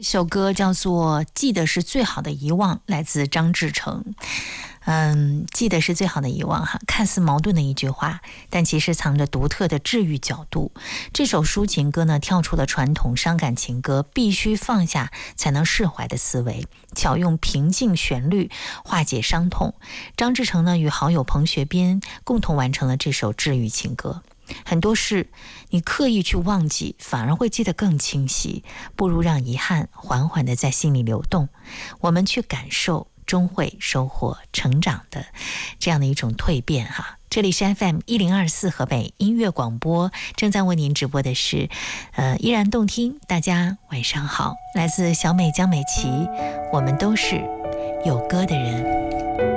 首歌叫做《记得是最好的遗忘》，来自张志成。记得是最好的遗忘哈，看似矛盾的一句话，但其实藏着独特的治愈角度。这首抒情歌呢，跳出了传统伤感情歌必须放下才能释怀的思维，巧用平静旋律化解伤痛。张志成呢，与好友彭学斌共同完成了这首治愈情歌。很多事你刻意去忘记，反而会记得更清晰，不如让遗憾缓缓地在心里流动，我们去感受，终会收获成长的这样的一种蜕变哈。这里是 FM1024 河北音乐广播，正在为您直播的是依然动听。大家晚上好，来自小美江美琪，我们都是有歌的人。